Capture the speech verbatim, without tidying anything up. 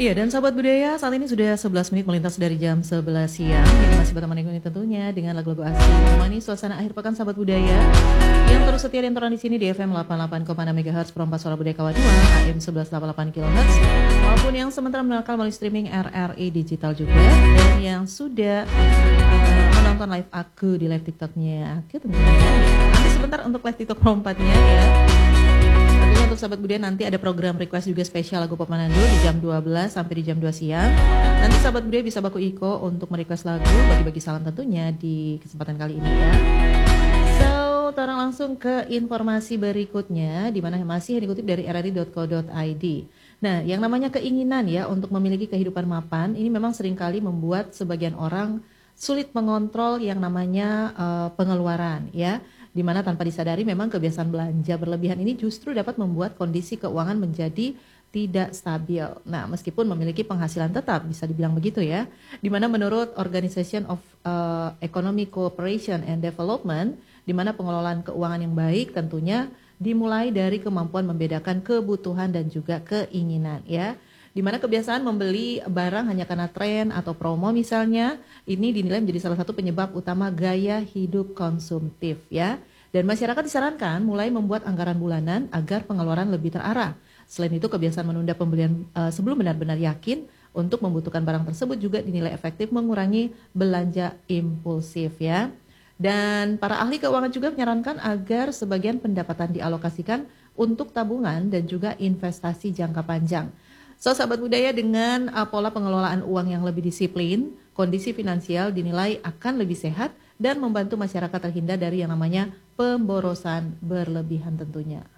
Iya, dan sahabat budaya, saat ini sudah sebelas menit melintas dari jam sebelas siang. Yang masih berteman ini tentunya dengan lagu-lagu asli menemani suasana akhir pekan sahabat budaya yang terus setia dan di sini di F M delapan puluh delapan koma enam megahertz Perompak Suara Budaya Kawah dua, A M seribu seratus delapan puluh delapan kilohertz, maupun yang sementara mendengarkan melalui streaming R R I digital juga, dan yang sudah uh, menonton live aku di live TikToknya aku tentunya. Nanti sebentar untuk live TikTok perompatnya ya. Tentunya untuk sahabat budaya nanti ada program request juga spesial lagu Pop Manado di jam dua belas sampai di jam dua siang. Nanti sahabat budaya bisa baku Iko untuk merequest lagu, bagi-bagi salam tentunya di kesempatan kali ini ya. So, sekarang langsung ke informasi berikutnya di mana masih dikutip dari r r i dot co dot i d. Nah, yang namanya keinginan ya untuk memiliki kehidupan mapan ini memang seringkali membuat sebagian orang sulit mengontrol yang namanya uh, pengeluaran ya. Di mana tanpa disadari memang kebiasaan belanja berlebihan ini justru dapat membuat kondisi keuangan menjadi tidak stabil. Nah, meskipun memiliki penghasilan tetap, bisa dibilang begitu ya. Di mana menurut Organization of uh, Economic Cooperation and Development, di mana pengelolaan keuangan yang baik tentunya dimulai dari kemampuan membedakan kebutuhan dan juga keinginan ya. Di mana kebiasaan membeli barang hanya karena tren atau promo misalnya, ini dinilai menjadi salah satu penyebab utama gaya hidup konsumtif ya. Dan masyarakat disarankan mulai membuat anggaran bulanan agar pengeluaran lebih terarah. Selain itu kebiasaan menunda pembelian uh, sebelum benar-benar yakin untuk membutuhkan barang tersebut juga dinilai efektif mengurangi belanja impulsif ya. Dan para ahli keuangan juga menyarankan agar sebagian pendapatan dialokasikan untuk tabungan dan juga investasi jangka panjang. So, sahabat budaya dengan uh, pola pengelolaan uang yang lebih disiplin, kondisi finansial dinilai akan lebih sehat dan membantu masyarakat terhindar dari yang namanya pemborosan berlebihan tentunya.